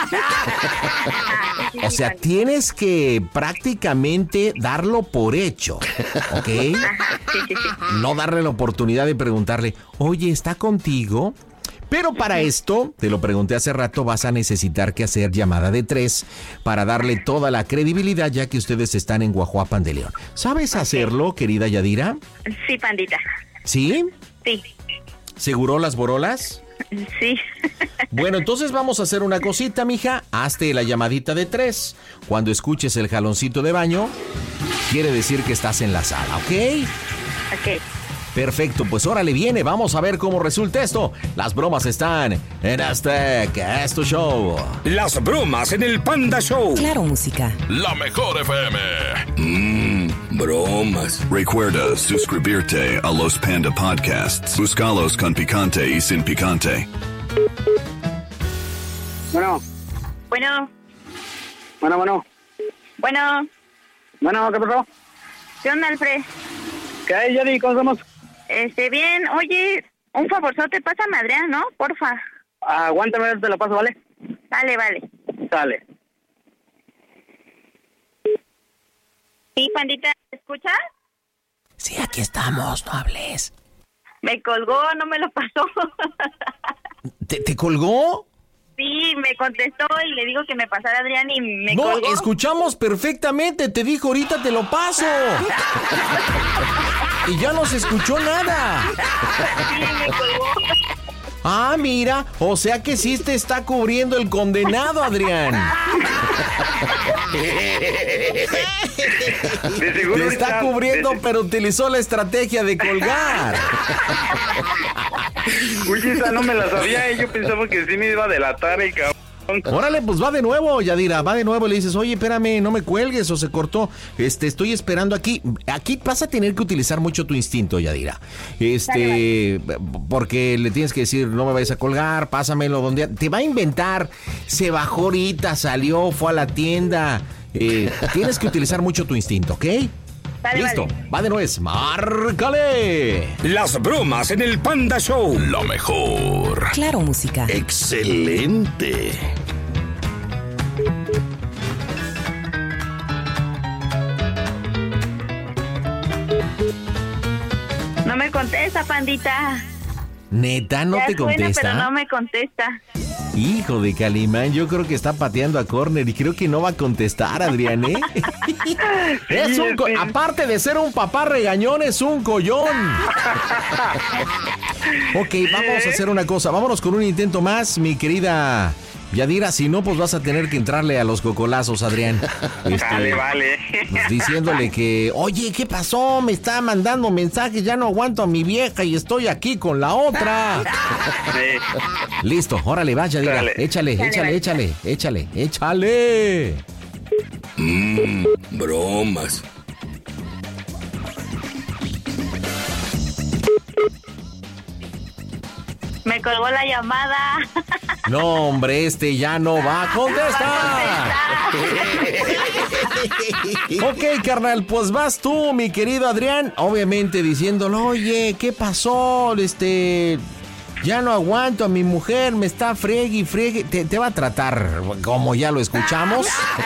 O sea, tienes que prácticamente darlo por hecho, ¿ok? Ajá, sí. No darle la oportunidad de preguntarle, oye, ¿está contigo? Pero para esto, te lo pregunté hace rato, vas a necesitar que hacer llamada de 3 para darle toda la credibilidad, ya que ustedes están en Guajuapan de León. ¿Sabes hacerlo, querida Yadira? Sí, pandita. ¿Sí? Sí. ¿Seguró las borolas? Sí. Bueno, entonces vamos a hacer una cosita, mija. Hazte la llamadita de 3. Cuando escuches el jaloncito de baño, quiere decir que estás en la sala, ¿ok? Ok. Perfecto, pues órale, viene, vamos a ver cómo resulta esto. Las bromas están en Azteca, tu show. Las bromas en el Panda Show. Claro, música. La mejor FM. Bromas. Recuerda suscribirte a los Panda Podcasts. Búscalos con picante y sin picante. Bueno. Bueno. Bueno. Bueno. Bueno, ¿qué pasó? ¿Qué onda, Alfred? ¿Qué hay, Yadi? ¿Cómo estamos? Bien. Oye, un favorzote, pásame a Adrián, ¿no? Porfa. Aguántame, te lo paso, ¿vale? Vale. Sale. Sí, pandita, ¿me escuchas? Sí, aquí estamos, no hables. Me colgó, no me lo pasó. ¿Te colgó? Sí, me contestó y le digo que me pasara Adrián y me No, colgó. escuchamos perfectamente, te dijo ahorita te lo paso. Y ya no se escuchó nada. Sí, me colgó. Ah, mira, o sea que sí te está cubriendo el condenado, Adrián. Te está cubriendo, pero utilizó la estrategia de colgar. Uy, esa no me la sabía, yo pensaba que sí me iba a delatar el cabrón. Órale, pues va de nuevo, Yadira, va de nuevo. Le dices, oye, espérame, no me cuelgues o se cortó. Estoy esperando aquí. Aquí vas a tener que utilizar mucho tu instinto, Yadira. Porque le tienes que decir, no me vayas a colgar, pásamelo donde... Te va a inventar, se bajó ahorita, salió, fue a la tienda. Tienes que utilizar mucho tu instinto, ¿ok? Vale, Listo, vale. va de nuez, márcale. Las bromas en el Panda Show. Lo mejor. Claro, música. Excelente. No me contesta, pandita. Neta, no Ya te suena, contesta. pero no me contesta. Hijo de Calimán, yo creo que está pateando a córner y creo que no va a contestar, Adrián, ¿eh? Aparte de ser un papá regañón, es un collón. Ok, vamos a hacer una cosa. Vámonos con un intento más, mi querida Yadira. Si no, pues vas a tener que entrarle a los cocolazos, Adrián. Vale. Pues diciéndole que, oye, ¿qué pasó? Me está mandando mensajes, ya no aguanto a mi vieja y estoy aquí con la otra. Sí. Listo, órale, va, Yadira. Dale. Échale. Bromas. Me colgó la llamada. No, hombre, ya no va a contestar. Ok, carnal, pues vas tú, mi querido Adrián. Obviamente diciéndole, oye, ¿qué pasó? Ya no aguanto a mi mujer, me está friegue. Te va a tratar como ya lo escuchamos.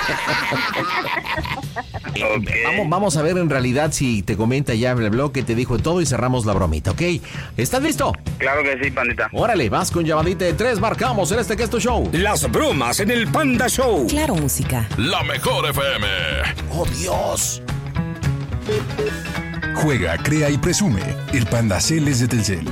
Okay. Vamos a ver en realidad si te comenta ya el blog que te dijo todo y cerramos la bromita, ¿ok? ¿Estás listo? Claro que sí, pandita. Órale, vas con llamadita de 3, marcamos en que es tu show. Las bromas en el Panda Show. Claro, música. La mejor FM. ¡Oh, Dios! Juega, crea y presume. El Panda Cel es de Telcel.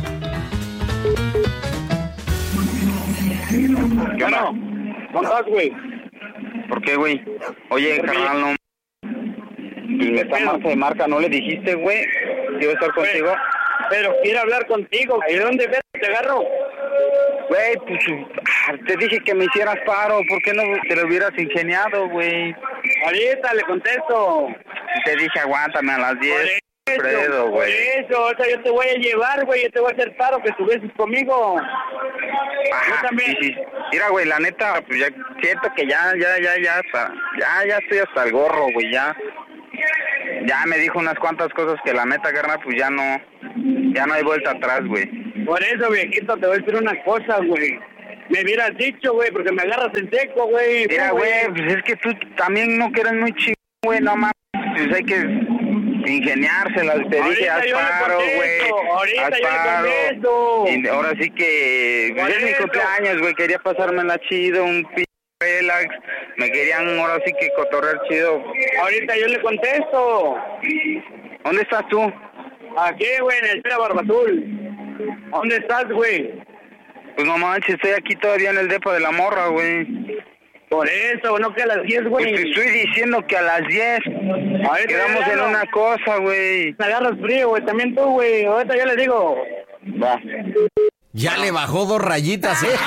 ¿Qué onda? ¿Cómo estás, güey? ¿Por qué, güey? Oye, carnal, no... Y me está más de marca, ¿no le dijiste, güey? Que iba a estar contigo. Pero quiero hablar contigo. ¿Y dónde ves? ¿Te agarro? Güey, pues te dije que me hicieras paro. ¿Por qué no te lo hubieras ingeniado, güey? Ahorita le contesto. Te dije, aguántame a las 10. Fredo, güey. Por eso, o sea, yo te voy a llevar, güey. Yo te voy a hacer paro que estuvieses conmigo. Yo también. Sí. Mira, güey, la neta, pues ya siento que ya estoy hasta el gorro, güey, ya me dijo unas cuantas cosas que la neta, carnal, pues ya no hay vuelta atrás, güey. Por eso, viejito, te voy a decir una cosa, güey. Me hubieras dicho, güey, porque me agarras en seco, güey. Mira, güey, pues es que tú también no quieres muy chido, güey, no mames. Pues hay que ingeniárselas. Te dije, haz paro, güey. Ahorita yo le contesto. Y ahora sí que... Pues es mi cumpleaños, güey, quería pasármela chido, un relax. Me querían ahora sí que cotorrear chido. Ahorita yo le contesto. ¿Dónde estás tú? Aquí, güey, en el Pera Barbazul. ¿Dónde estás, güey? Pues no manches, estoy aquí todavía en el depa de la morra, güey. Por eso, no que a las 10, güey. Pues te estoy diciendo que a las 10. Quedamos en una cosa, güey. Me agarras frío, güey, también tú, güey. Ahorita yo le digo. Va. Ya le bajó 2 rayitas, ¿eh?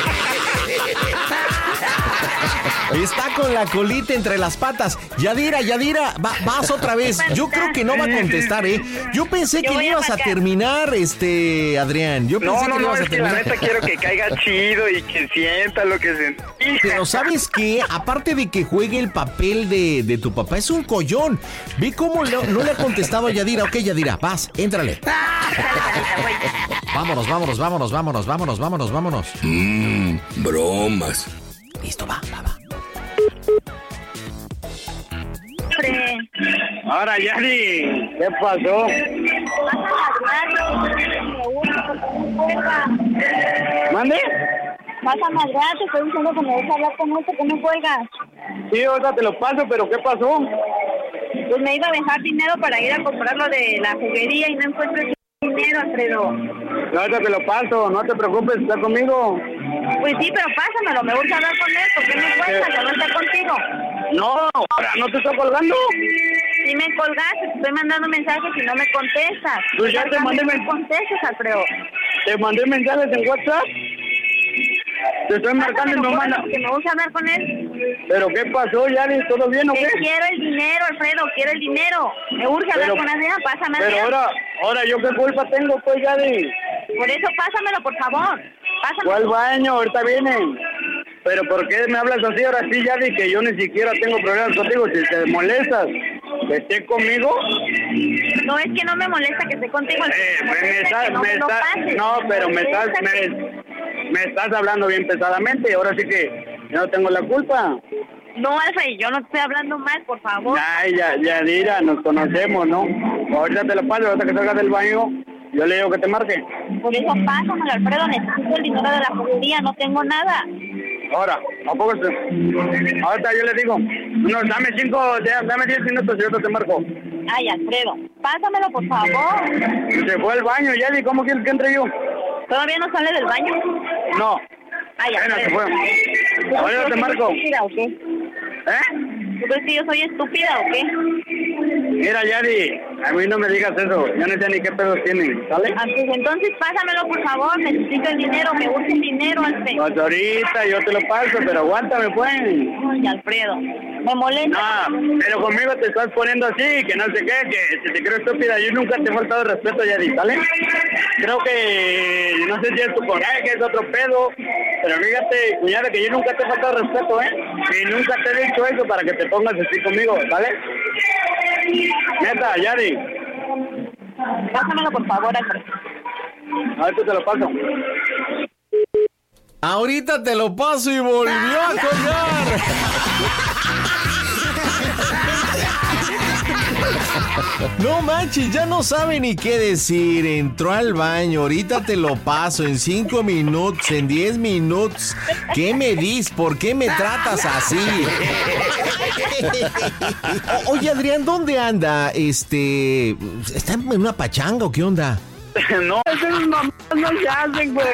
Está con la colita entre las patas. Yadira, vas otra vez. Yo creo que no va a contestar, ¿eh? Yo pensé que le ibas a terminar, Adrián. Yo pensé que le ibas a terminar. La neta quiero que caiga chido y que sienta lo que sentí. Pero ¿sabes qué? Aparte de que juegue el papel de tu papá, es un collón. Ve cómo no le ha contestado a Yadira. Ok, Yadira, vas, éntrale. Vámonos. Bromas. Listo, va. Ahora, Yari, ¿qué pasó? ¿Mande? Vas a madrear, te estoy diciendo que me dejes hablar con esto, que me cuelgas. Sí, ahorita te lo paso, pero ¿qué pasó? Pues me iba a dejar dinero para ir a comprar lo de la juguería y no encuentro dinero, Alfredo. No, ahorita te lo paso, no te preocupes, está conmigo. Pues sí, pero pásamelo, me gusta hablar con él, ¿por qué me cuelgas? Ya no está contigo. No, no te estoy colgando. Si me colgaste, te estoy mandando mensajes y no me contestas. Pues ya te mandé mensajes. No contestas, Alfredo. Te mandé mensajes en WhatsApp. Te estoy marcando y no manda. Que me gusta hablar con él. ¿Pero qué pasó, Yari? ¿Todo bien o qué? Quiero el dinero, Alfredo, quiero el dinero. Me urge hablar con Adrián, pásame. Pero ahora yo qué culpa tengo, pues, Yari. Por eso pásamelo, por favor. Pásamelo. ¿Cuál baño? Ahorita vienen. Pero ¿por qué me hablas así ahora sí, Yari? Que yo ni siquiera tengo problemas contigo. Si te molestas, que esté conmigo. No, es que no me molesta que esté contigo. Me estás hablando bien pesadamente y ahora sí que yo no tengo la culpa. No, Alfred, yo no te estoy hablando mal, por favor. Ay, Yadira, nos conocemos, ¿no? Ahorita te lo paso, ahorita que salgas del baño, yo le digo que te marque. Por eso pásamelo, Alfredo, necesito el dinero de la juguería, no tengo nada. Ahora, ¿a poco ahorita yo le digo, no, dame 10 minutos y yo te marco. Ay, Alfredo, pásamelo, por favor. Se fue al baño, Yadi, ¿cómo quieres que entre yo? ¿Todavía no sale del baño? No. Ay, bueno, Alfredo. se fue. Ahora te marco. ¿Estúpida o qué? ¿Tú crees que yo soy estúpida o qué? Mira, Yadi, a mí no me digas eso. Yo no sé ni qué pedos tienen, ¿sale? Pues entonces pásamelo, por favor. Necesito el dinero, me gusta el dinero, Alfredo. Pues ahorita yo te lo paso, pero aguántame, pues. Ay, Alfredo, me molesta. No, pero conmigo te estás poniendo así, que no sé qué, que si te creo estúpida. Yo nunca te he faltado respeto, Yadi, ¿sale? Creo que, no sé si es tu coraje, es otro pedo, pero fíjate, cuñada, que yo nunca te he faltado respeto, ¿eh? Y nunca te he dicho eso para que te pongas así conmigo, ¿vale? Neta, Yadi. Pásamelo, por favor, Alfredo. Ahorita te lo paso. Ahorita te lo paso y volvió a colgar. No manches, ya no sabe ni qué decir. Entró al baño, ahorita te lo paso en 5 minutos, en 10 minutos. ¿Qué me dices? ¿Por qué me tratas así? Oye, Adrián, ¿dónde anda? ¿Está en una pachanga o qué onda? No, esos mamás no se hacen, güey.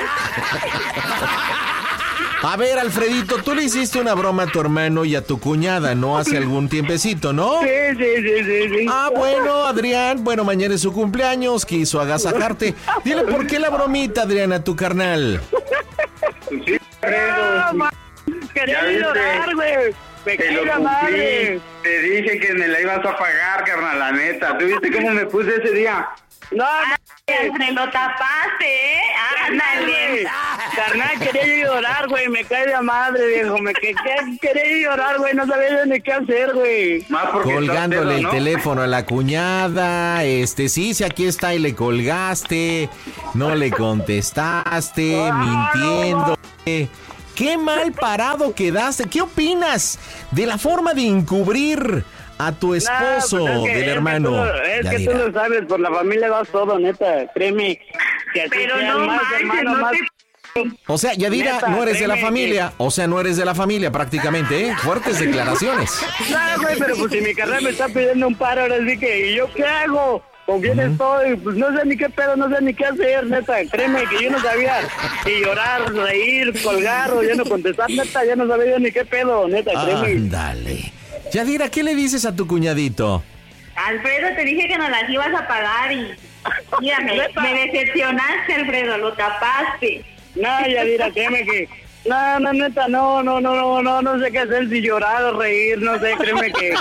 A ver, Alfredito, tú le hiciste una broma a tu hermano y a tu cuñada, ¿no? Hace algún tiempecito, ¿no? Sí. Ah, bueno, Adrián, mañana es su cumpleaños, quiso agasajarte. Dile por qué la bromita, Adrián, a tu carnal. Sí, quería llorar, güey. Me quería madre. Te dije que me la ibas a pagar, carnal, la neta. ¿Tú viste cómo me puse ese día? No, Alfredo, lo tapaste, ¿eh? Ándale. Carnal, quería yo llorar, güey, me cae de madre, viejo, quería llorar, güey, no sabía ni qué hacer, güey. Colgándole el teléfono a la cuñada, sí, aquí está y le colgaste, no le contestaste, mintiendo. Qué mal parado quedaste. ¿Qué opinas de la forma de encubrir a tu esposo del hermano? Es que tú lo sabes, por la familia vas todo, neta, créeme. Que así pero no más, hermano, más... O sea, Yadira, neta, no eres de la familia. Que... O sea, no eres de la familia prácticamente, ¿eh? Fuertes declaraciones. No, güey, pero pues si mi carnal me está pidiendo un paro, ahora sí que, ¿y yo qué hago? ¿Con quién estoy? Pues no sé ni qué pedo, no sé ni qué hacer, neta. Créeme que yo no sabía si llorar, reír, colgar o ya no contestar, neta. Ya no sabía ni qué pedo, neta, créeme. Ándale. Yadira, ¿qué le dices a tu cuñadito? Alfredo, te dije que no las ibas a pagar y... Mira, me decepcionaste, Alfredo, lo tapaste. No, Yadira, créeme que... No, neta, no sé qué hacer, si llorar o reír, no sé, créeme que...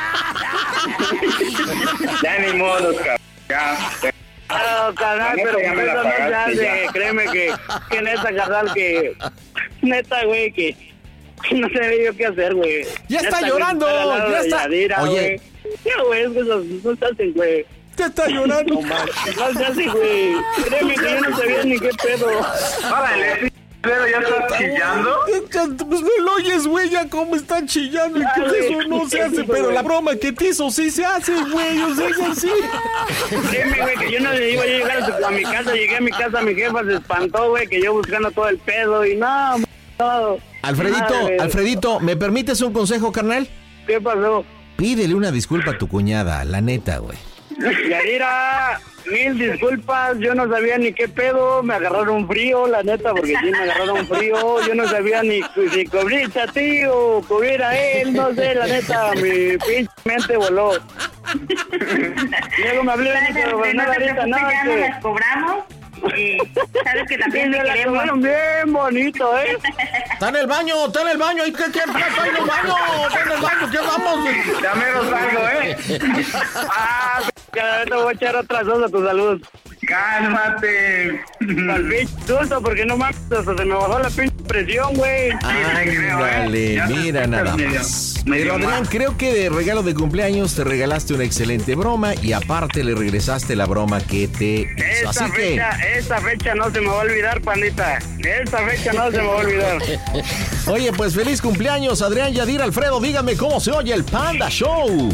Ya ni modo, cabrón. No, carnal, pero eso no se hace, créeme que neta, carnal, que... Neta, güey, que no sé yo qué hacer, güey. ¡Ya está llorando! ¡Ya está! Yadira, oye. Ya, güey, es que no se hacen, güey. ¡Ya está llorando! No se hace, güey. Créeme que yo no sabía ni qué pedo. Órale, pero ya estás chillando. Pues no lo oyes, güey, ya cómo está chillando. Y que eso no se hace, pero la broma que te hizo sí se hace, güey. O sea, es así. Dime, güey, que yo no le iba a llegar a mi casa. Llegué a mi casa, mi jefa se espantó, güey, que yo buscando todo el pedo y no. Alfredito, ¿me permites un consejo, carnal? ¿Qué pasó? Pídele una disculpa a tu cuñada, la neta, güey. Yadira, 1000 disculpas, yo no sabía ni qué pedo, me agarraron frío, la neta, porque sí me agarraron frío, yo no sabía ni si cubrirte a ti o cubrir a él, no sé, la neta, mi pinche mente voló. Luego me hablé de no, ahorita no, ya no las cobramos. Y sabes que también te queremos. Bien bonito, ¿eh? Está en el baño. ¿Qué está en el baño? ¿Está en el baño? ¿Qué vamos? Ya me salgo, ¿eh? Ya te voy a echar otra sosa a tu salud. Cálmate. Al pinche susto, porque no mames, hasta se me bajó la pinche presión, güey. Ándale, mira nada más. Pero Adrián, creo que de regalo de cumpleaños te regalaste una excelente broma y aparte le regresaste la broma que te hizo. Esta fecha no se me va a olvidar, pandita. Esta fecha no se me va a olvidar. Oye, pues feliz cumpleaños, Adrián, Yadira, Alfredo. Díganme cómo se oye el Panda Show.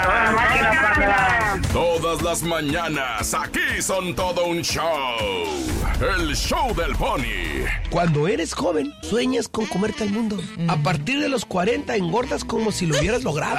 Todas las mañanas, aquí son todo un show. El show del Pony. Cuando eres joven, sueñas con comerte al mundo. A partir de los 40 engordas como si lo hubieras logrado.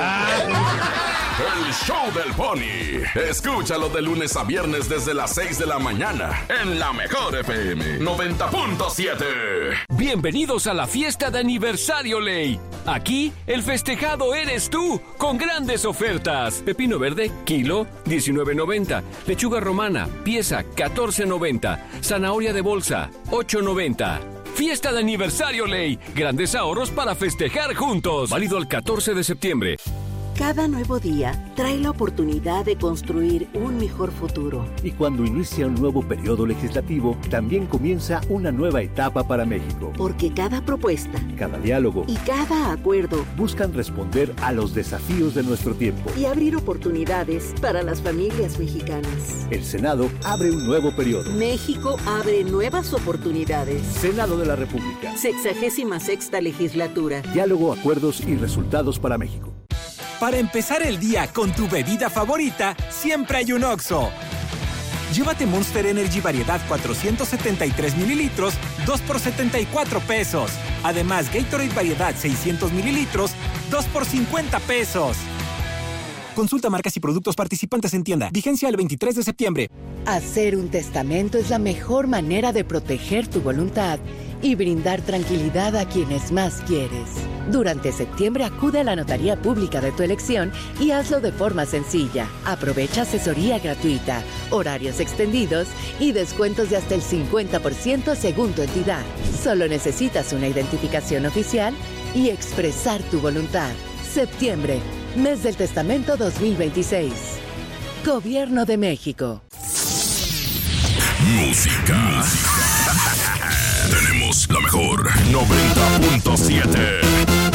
El show del Pony. Escúchalo de lunes a viernes desde las 6 de la mañana en La Mejor FM 90.7. Bienvenidos a la fiesta de aniversario Ley. Aquí el festejado eres tú, con grandes ofertas. Pepino verde, kilo, $19.90. Lechuga romana, pieza, $14.90. Zanahoria de bolsa, $8.90. Fiesta de aniversario Ley. Grandes ahorros para festejar juntos. Válido el 14 de septiembre. Cada nuevo día trae la oportunidad de construir un mejor futuro. Y cuando inicia un nuevo periodo legislativo, también comienza una nueva etapa para México. Porque cada propuesta, cada diálogo y cada acuerdo buscan responder a los desafíos de nuestro tiempo y abrir oportunidades para las familias mexicanas. El Senado abre un nuevo periodo. México abre nuevas oportunidades. Senado de la República. 66ª legislatura. Diálogo, acuerdos y resultados para México. Para empezar el día con tu bebida favorita, siempre hay un Oxxo. Llévate Monster Energy variedad 473 mililitros, 2 por $74. Además, Gatorade variedad 600 mililitros, 2 por $50. Consulta marcas y productos participantes en tienda. Vigencia el 23 de septiembre. Hacer un testamento es la mejor manera de proteger tu voluntad y brindar tranquilidad a quienes más quieres. Durante septiembre acude a la notaría pública de tu elección y hazlo de forma sencilla. Aprovecha asesoría gratuita, horarios extendidos y descuentos de hasta el 50% según tu entidad. Solo necesitas una identificación oficial y expresar tu voluntad. Septiembre, mes del testamento 2026. Gobierno de México. Música. Tenemos La mejor 90.7.